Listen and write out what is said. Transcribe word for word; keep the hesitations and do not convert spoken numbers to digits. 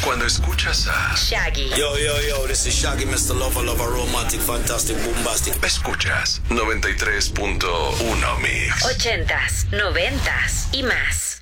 Cuando escuchas a Shaggy. Yo, yo, yo, this is Shaggy, mister Lover, Lover, Romantic, Fantastic, Bombastic. escuchas noventa y tres punto uno Mix. Ochentas, noventas y más.